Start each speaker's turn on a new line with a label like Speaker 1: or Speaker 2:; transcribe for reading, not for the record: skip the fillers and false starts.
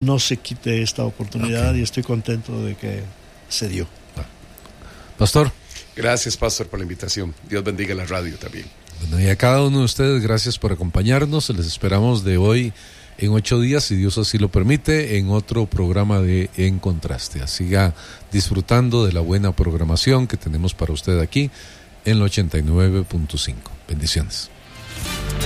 Speaker 1: no se quite esta oportunidad, y estoy contento de que se dio.
Speaker 2: Pastor.
Speaker 3: Gracias, Pastor, por la invitación. Dios bendiga la radio también.
Speaker 2: Bueno, y a cada uno de ustedes, gracias por acompañarnos. Les esperamos de hoy en 8 días, si Dios así lo permite, en otro programa de En Contraste. Siga disfrutando de la buena programación que tenemos para usted aquí en el 89.5. Bendiciones.